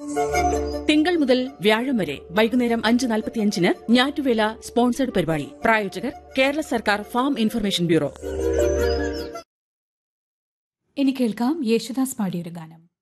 തിങ്കൾ മുതൽ വ്യാഴം വരെ വൈകുന്നേരം 5:45 ഞാറ്റുവേല സ്പോൺസർഡ് പരിപാടി. പ്രായോജകർ കേരള സർക്കാർ ഫാം ഇൻഫർമേഷൻ ബ്യൂറോ. ഇനി കേൾക്കാം യേശുദാസ് പാടിയൊരു ഗാനം.